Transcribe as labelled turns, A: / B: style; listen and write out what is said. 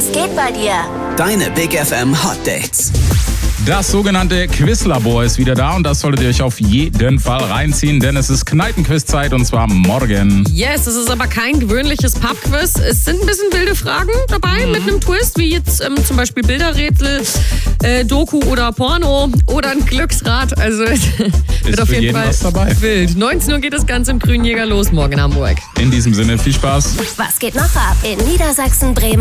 A: Was geht bei dir?
B: Deine Big FM Hot Dates.
C: Das sogenannte Quizlabor ist wieder da und das solltet ihr euch auf jeden Fall reinziehen, denn es ist Kneipenquizzeit und zwar morgen.
D: Yes, es ist aber kein gewöhnliches Pubquiz. Es sind ein bisschen wilde Fragen dabei mit einem Twist, wie jetzt zum Beispiel Bilderrätsel, Doku oder Porno oder ein Glücksrad. Also wird auf jeden Fall
C: was dabei.
D: wild. 19 Uhr geht das Ganze im Grünen Jäger los, morgen in Hamburg.
C: In diesem Sinne, viel Spaß.
A: Was geht noch ab in Niedersachsen, Bremen